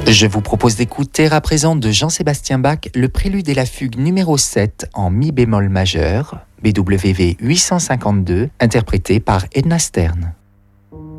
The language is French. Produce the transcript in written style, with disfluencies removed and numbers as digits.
Je vous propose d'écouter à présent de Jean-Sébastien Bach le prélude et la fugue numéro 7 en mi bémol majeur, BWV 852, interprété par Edna Stern.